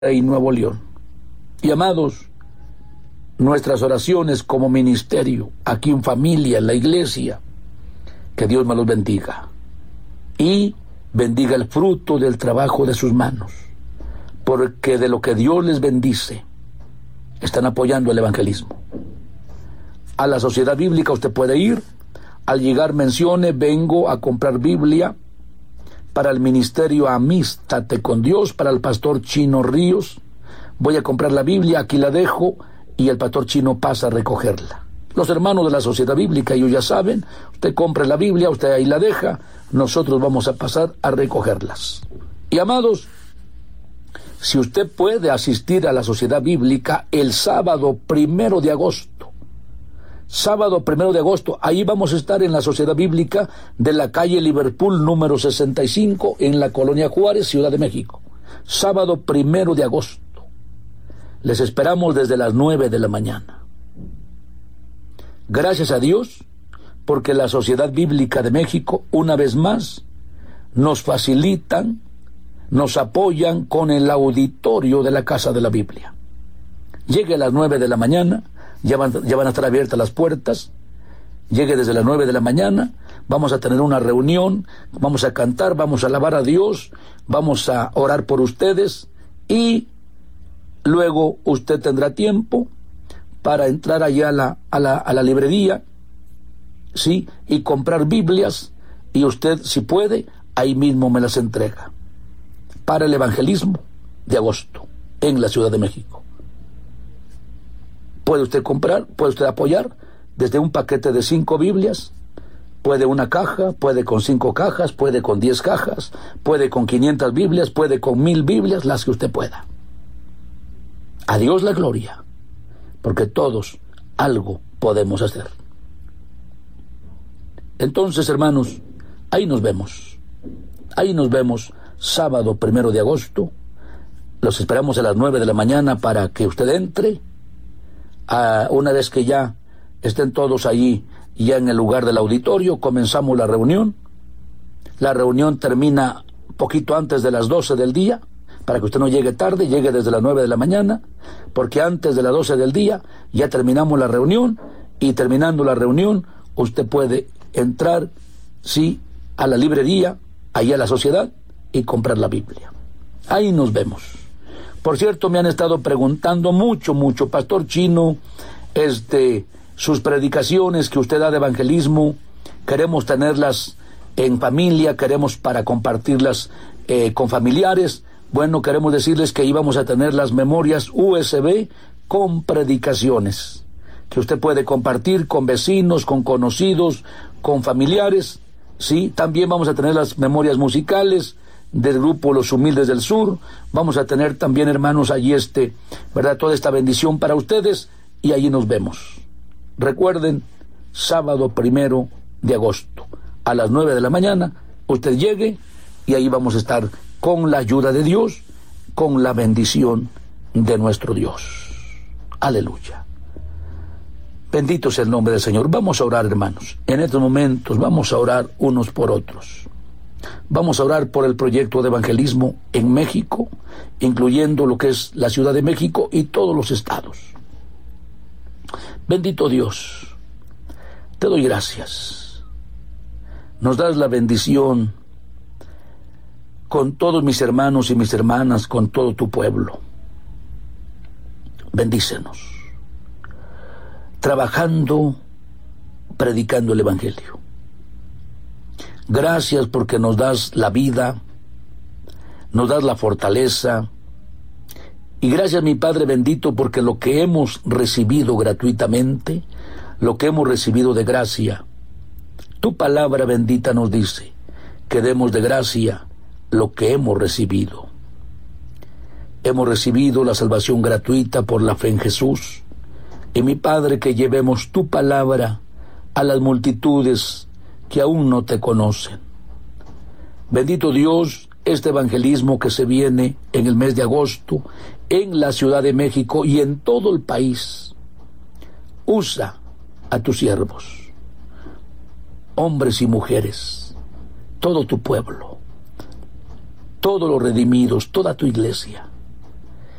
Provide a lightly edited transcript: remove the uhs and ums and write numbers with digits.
y Nuevo León. Y amados, nuestras oraciones como ministerio, aquí en familia, en la iglesia, que Dios me los bendiga y bendiga el fruto del trabajo de sus manos, porque de lo que Dios les bendice, están apoyando el evangelismo. A la sociedad bíblica usted puede ir, al llegar mencione: vengo a comprar Biblia para el ministerio Amístate con Dios, para el pastor Chino Ríos. Voy a comprar la Biblia, aquí la dejo, y el pastor Chino pasa a recogerla. Los hermanos de la sociedad bíblica, ellos ya saben, usted compra la Biblia, usted ahí la deja, nosotros vamos a pasar a recogerlas. Y amados, si usted puede asistir a la sociedad bíblica el sábado 1 de agosto, sábado 1 de agosto, ahí vamos a estar en la sociedad bíblica de la calle Liverpool número 65 en la Colonia Juárez, Ciudad de México. Sábado 1 de agosto. Les esperamos desde las 9 de la mañana. Gracias a Dios, porque la Sociedad Bíblica de México, una vez más, nos facilitan, nos apoyan con el auditorio de la Casa de la Biblia. Llegue a las 9 de la mañana, ya van a estar abiertas las puertas. Llegue desde las 9 de la mañana, vamos a tener una reunión, vamos a cantar, vamos a alabar a Dios, vamos a orar por ustedes y luego usted tendrá tiempo para entrar allá a la librería, ¿sí? Y comprar Biblias, y usted, si puede, ahí mismo me las entrega para el evangelismo de agosto en la Ciudad de México. Puede usted comprar, puede usted apoyar desde un paquete de 5 Biblias, puede una caja, puede con 5 cajas, puede con 10 cajas, puede con 500 Biblias, puede con 1000 Biblias, las que usted pueda. A Dios la gloria, porque todos algo podemos hacer. Entonces, hermanos, ahí nos vemos sábado 1 de agosto. Los esperamos a las 9 de la mañana para que usted entre. Una vez que ya estén todos allí, ya en el lugar del auditorio, comenzamos la reunión. La reunión termina poquito antes de las 12 del día, para que usted no llegue tarde, llegue desde las 9 de la mañana, porque antes de las 12 del día ya terminamos la reunión, y terminando la reunión, usted puede entrar, sí, a la librería, ahí a la sociedad, y comprar la Biblia. Ahí nos vemos. Por cierto, me han estado preguntando mucho, Pastor Chino, sus predicaciones que usted da de evangelismo, queremos tenerlas en familia, queremos para compartirlas con familiares. Bueno, queremos decirles que íbamos a tener las memorias USB con predicaciones, que usted puede compartir con vecinos, con conocidos, con familiares, ¿sí? También vamos a tener las memorias musicales del grupo Los Humildes del Sur. Vamos a tener también, hermanos, allí ¿verdad? Toda esta bendición para ustedes, y allí nos vemos. Recuerden, sábado 1 de agosto, a las 9 de la mañana, usted llegue, y ahí vamos a estar con la ayuda de Dios, con la bendición de nuestro Dios. Aleluya. Bendito sea el nombre del Señor. Vamos a orar, hermanos. En estos momentos vamos a orar unos por otros. Vamos a orar por el proyecto de evangelismo en México, incluyendo lo que es la Ciudad de México y todos los estados. Bendito Dios, te doy gracias. Nos das la bendición con todos mis hermanos y mis hermanas, con todo tu pueblo. Bendícenos, trabajando, predicando el evangelio. Gracias porque nos das la vida, nos das la fortaleza, y gracias, mi Padre bendito, porque lo que hemos recibido gratuitamente, lo que hemos recibido de gracia, tu palabra bendita nos dice que demos de gracia lo que hemos recibido. Hemos recibido la salvación gratuita por la fe en Jesús, y mi Padre, que llevemos tu palabra a las multitudes que aún no te conocen. Bendito Dios, este evangelismo que se viene en el mes de agosto en la Ciudad de México y en todo el país. Usa a tus siervos, hombres y mujeres, todo tu pueblo, todos los redimidos, toda tu iglesia,